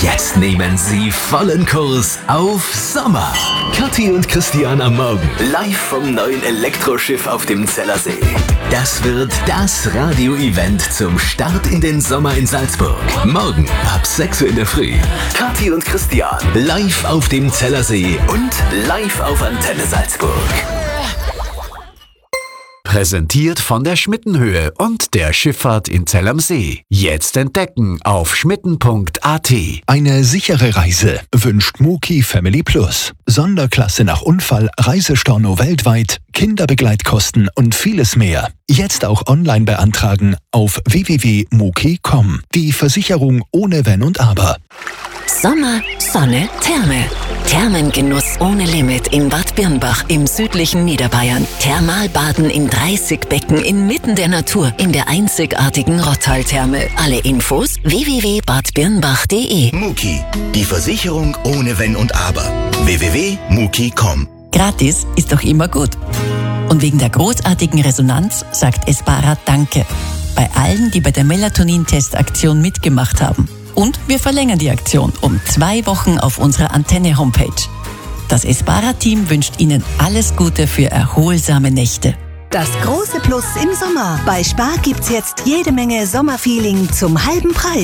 Jetzt nehmen Sie vollen Kurs auf Sommer. Kathi und Christian am Morgen. Live vom neuen Elektroschiff auf dem Zellersee. Das wird das Radio-Event zum Start in den Sommer in Salzburg. Morgen ab 6 Uhr in der Früh. Kathi und Christian live auf dem Zellersee und live auf Antenne Salzburg. Präsentiert von der Schmittenhöhe und der Schifffahrt in Zell am See. Jetzt entdecken auf schmitten.at. Eine sichere Reise wünscht Muki Family Plus. Sonderklasse nach Unfall, Reisestorno weltweit, Kinderbegleitkosten und vieles mehr. Jetzt auch online beantragen auf www.muki.com. Die Versicherung ohne Wenn und Aber. Sommer, Sonne, Therme. Thermengenuss ohne Limit in Bad Birnbach im südlichen Niederbayern. Thermalbaden in 30 Becken inmitten der Natur in der einzigartigen Rottal-Therme. Alle Infos www.badbirnbach.de. Muki, die Versicherung ohne Wenn und Aber. www.muki.com. Gratis ist doch immer gut. Und wegen der großartigen Resonanz sagt Espara Danke. Bei allen, die bei der Melatonin-Testaktion mitgemacht haben. Und wir verlängern die Aktion um 2 Wochen auf unserer Antenne-Homepage. Das Espara-Team wünscht Ihnen alles Gute für erholsame Nächte. Das große Plus im Sommer. Bei Spar gibt's jetzt jede Menge Sommerfeeling zum halben Preis.